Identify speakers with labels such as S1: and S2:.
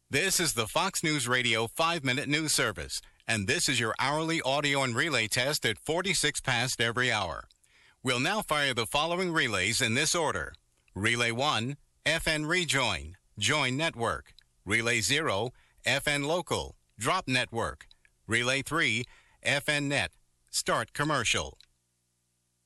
S1: This is the Fox News Radio 5-Minute News Service, and this is your hourly audio and relay test at 46 past every hour. We'll now fire the following relays in this order. Relay 1, FN Rejoin, Join Network. Relay 0, FN Local, Drop Network. Relay 3, FN Net, Start Commercial.